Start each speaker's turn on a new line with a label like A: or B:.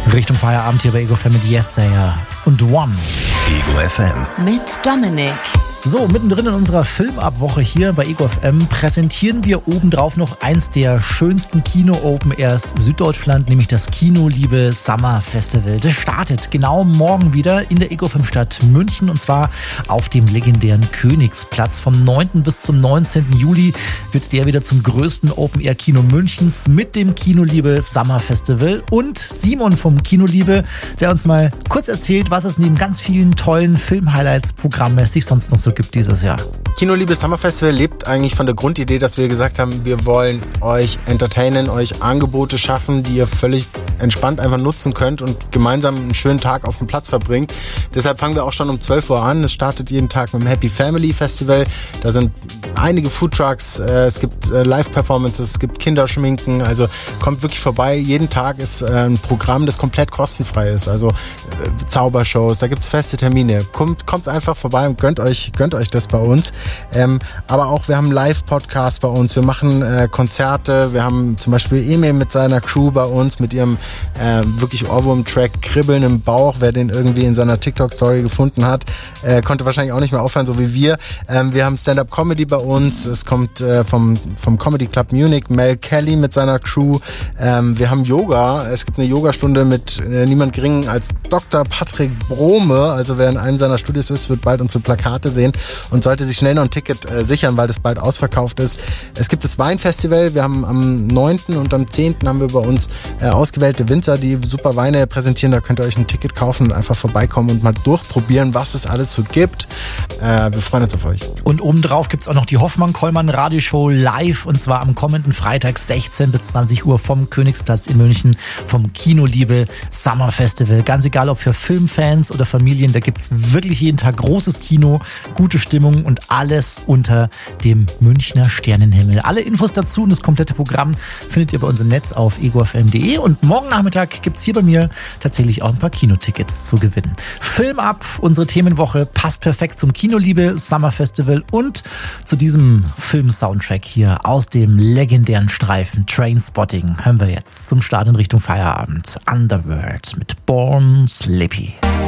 A: Richtung Feierabend hier bei Ego FM mit Yes Sayer und One.
B: Ego FM.
C: Mit Dominik.
A: So, mittendrin in unserer Filmabwoche hier bei Ego FM präsentieren wir obendrauf noch eins der schönsten Kino-Open-Airs Süddeutschland, nämlich das Kinoliebe Summer Festival. Das startet genau morgen wieder in der Ego FM Stadt München und zwar auf dem legendären Königsplatz. Vom 9. bis zum 19. Juli wird der wieder zum größten Open-Air-Kino Münchens mit dem Kinoliebe Summer Festival und Simon vom Kinoliebe, der uns mal kurz erzählt, was es neben ganz vielen tollen Film-Highlights-Programmmäßig sonst noch so gibt dieses Jahr.
D: Kinoliebe Summer Festival lebt eigentlich von der Grundidee, dass wir gesagt haben, wir wollen euch entertainen, euch Angebote schaffen, die ihr völlig entspannt einfach nutzen könnt und gemeinsam einen schönen Tag auf dem Platz verbringt. Deshalb fangen wir auch schon um 12 Uhr an. Es startet jeden Tag mit dem Happy Family Festival. Da sind einige Foodtrucks, es gibt Live-Performances, es gibt Kinderschminken. Also kommt wirklich vorbei. Jeden Tag ist ein Programm, das komplett kostenfrei ist. Also Zaubershows, da gibt es feste Termine. Kommt einfach vorbei und gönnt euch das bei uns. Aber auch wir haben Live-Podcasts bei uns. Wir machen Konzerte. Wir haben zum Beispiel Emil mit seiner Crew bei uns, mit ihrem wirklich Ohrwurm-Track Kribbeln im Bauch. Wer den irgendwie in seiner TikTok-Story gefunden hat, konnte wahrscheinlich auch nicht mehr aufhören, so wie wir. Wir haben Stand-Up-Comedy bei uns. Es kommt vom Comedy Club Munich Mel Kelly mit seiner Crew. Wir haben Yoga. Es gibt eine Yogastunde mit niemand geringen als Dr. Patrick Brome. Also wer in einem seiner Studios ist, wird bald unsere Plakate sehen und sollte sich schnell noch ein Ticket sichern, weil das bald ausverkauft ist. Es gibt das Weinfestival. Wir haben am 9. und am 10. haben wir bei uns ausgewählte Winzer, die super Weine präsentieren. Da könnt ihr euch ein Ticket kaufen und einfach vorbeikommen und mal durchprobieren, was es alles so gibt. Wir freuen uns auf euch.
A: Und obendrauf gibt es auch noch die Hoffmann-Kollmann-Radioshow live und zwar am kommenden Freitag 16 bis 20 Uhr vom Königsplatz in München vom Kinoliebe Summer Festival. Ganz egal, ob für Filmfans oder Familien, da gibt es wirklich jeden Tag großes Kino, gute Stimmung und alles unter dem Münchner Sternenhimmel. Alle Infos dazu und das komplette Programm findet ihr bei uns im Netz auf egofm.de und morgen Nachmittag gibt es hier bei mir tatsächlich auch ein paar Kinotickets zu gewinnen. Film ab, unsere Themenwoche passt perfekt zum Kinoliebe Summer Festival und zu diesem Film-Soundtrack hier aus dem legendären Streifen Trainspotting hören wir jetzt zum Start in Richtung Feierabend Underworld mit Born Slippy.